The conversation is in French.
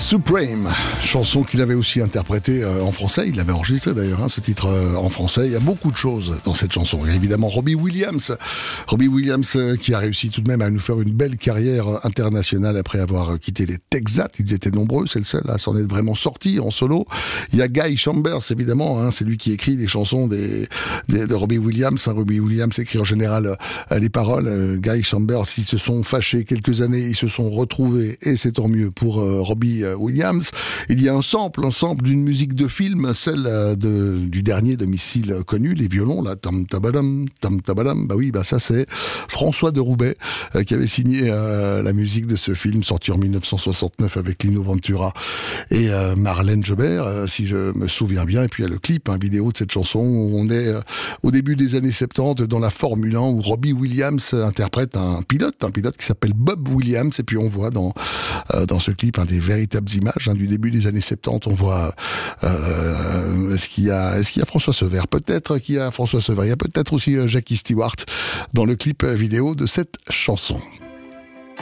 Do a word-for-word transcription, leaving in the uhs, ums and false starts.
Supreme, chanson qu'il avait aussi interprétée euh, en français, il l'avait enregistré d'ailleurs, hein, ce titre euh, en français. Il y a beaucoup de choses dans cette chanson. Il y a évidemment Robbie Williams, Robbie Williams euh, qui a réussi tout de même à nous faire une belle carrière internationale après avoir quitté les Texas. Ils étaient nombreux, c'est le seul à s'en être vraiment sorti en solo. Il y a Guy Chambers évidemment, hein, c'est lui qui écrit les chansons des, des, de Robbie Williams. Hein, Robbie Williams écrit en général euh, les paroles. Euh, Guy Chambers, ils se sont fâchés quelques années, ils se sont retrouvés et c'est tant mieux pour euh, Robbie Williams. Il y a un sample, un sample d'une musique de film, celle de, du dernier domicile connu, les violons, là, tam tabadam, tam tabadam, bah oui, bah ça c'est François de Roubaix euh, qui avait signé euh, la musique de ce film, sorti en mille neuf cent soixante-neuf avec Lino Ventura et euh, Marlène Jobert, euh, si je me souviens bien. Et puis il y a le clip, un hein, vidéo de cette chanson où on est euh, au début des années soixante-dix dans la Formule un où Robbie Williams interprète un pilote, un pilote qui s'appelle Bob Williams, et puis on voit dans euh, dans ce clip un des véritables images hein, du début des années soixante-dix. On voit euh, est-ce qu'il y a est-ce qu'il y a François Sever, peut-être qu'il y a François Sever, il y a peut-être aussi euh, Jackie Stewart dans le clip vidéo de cette chanson.